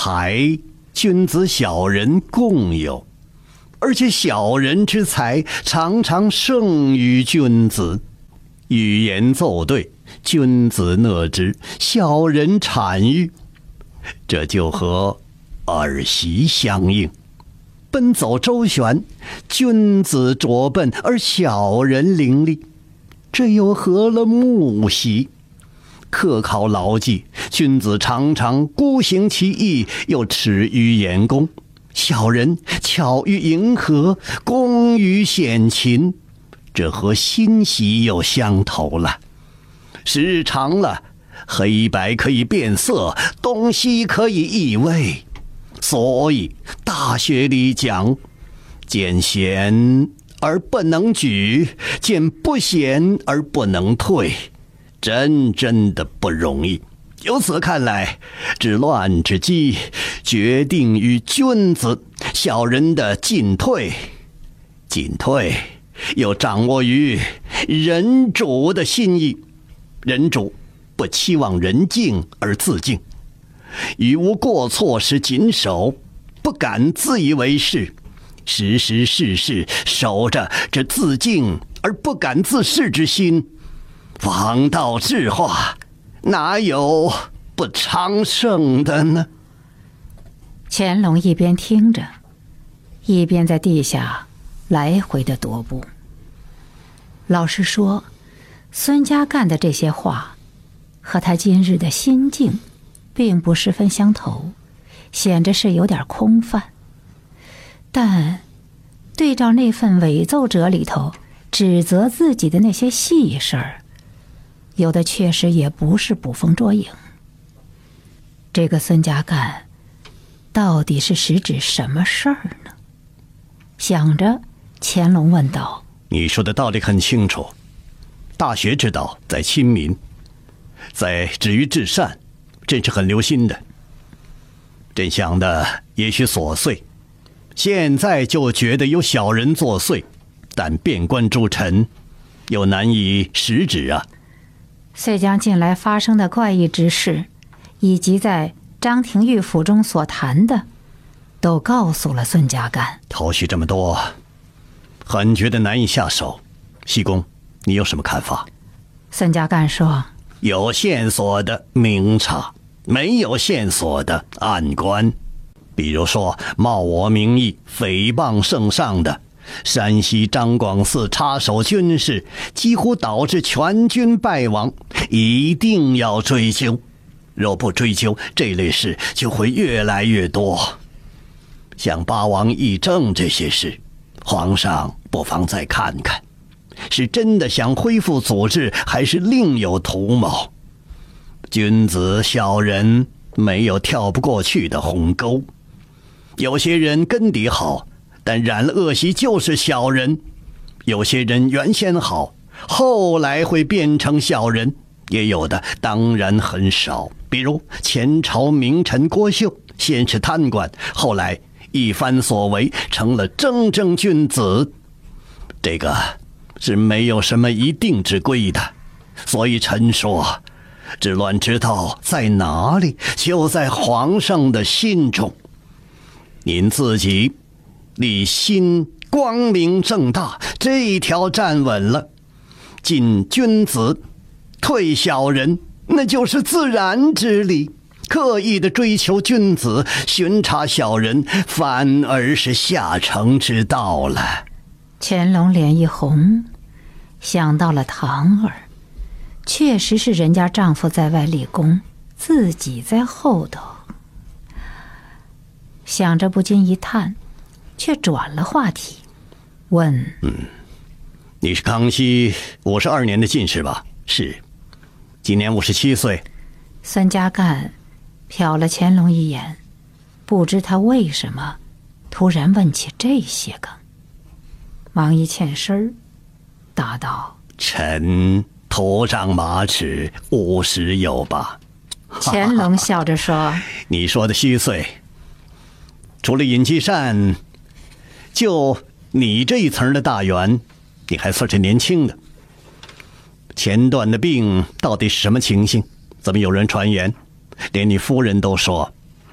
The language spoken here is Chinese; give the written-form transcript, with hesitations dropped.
才，君子小人共有，而且小人之才常常胜于君子。语言奏对，君子讷之，小人谄谀，这就和耳习相应。奔走周旋，君子拙笨而小人伶俐，这又合了木习。克考牢记，君子常常孤行其意，又耻于言公；小人巧于迎合，工于献勤，这和心习又相投了。时日长了，黑白可以变色，东西可以易位。所以大学里讲，见贤而不能举，见不贤而不能退，真的不容易。由此看来，治乱之机决定于君子，小人的进退又掌握于人主的心意。人主不期望人敬而自敬，与无过错时谨守，不敢自以为是，时时事事守着这自敬而不敢自恃之心，王道治化，哪有不昌盛的呢？ 乾隆一边听着，一边在地下来回的踱步。老实说，孙家干的这些话和他今日的心境并不十分相投，显着是有点空泛。但对照那份伪奏折里头指责自己的那些细事儿，有的确实也不是捕风捉影。这个孙家干到底是实指什么事儿呢？想着，乾隆问道： 你说的道理很清楚，大学之道在亲民，在止于至善，朕是很留心的。朕想的也许琐碎，现在就觉得有小人作祟，但遍观诸臣又难以实指啊。 遂将近来发生的怪异之事，以及在张廷玉府中所谈的，都告诉了孙家干。 头绪这么多，很觉得难以下手。西公，你有什么看法？ 孙家干说： 有线索的明察，没有线索的暗观。比如说冒我名义诽谤圣上的山西张广寺插手军事，几乎导致全军败亡，一定要追究。若不追究，这类事就会越来越多。像八王议政这些事，皇上不妨再看看，是真的想恢复祖制，还是另有图谋？君子小人没有跳不过去的鸿沟。有些人根底好，但染了恶习就是小人；有些人原先好，后来会变成小人，也有的当然很少。比如前朝名臣郭秀，先是贪官，后来一番所为成了铮铮君子，这个是没有什么一定之规的。所以臣说，治乱之道在哪里？就在皇上的心中。您自己立心光明正大，这一条站稳了，进君子，退小人，那就是自然之理。刻意的追求君子，巡查小人，反而是下乘之道了。 乾隆脸一红，想到了堂儿，确实是人家丈夫在外立功，自己在后头。想着不禁一叹，却转了话题，问： 你是康熙52年的进士吧？是。今年57岁。 孙家干瞟了乾隆一眼，不知他为什么突然问起这些个，忙一欠身答道： 臣头上马齿50有吧。 乾隆笑着说： 你说的虚岁，除了尹继善，就你这一层的大员，你还算是年轻的。前段的病到底是什么情形？怎么有人传言，连你夫人都说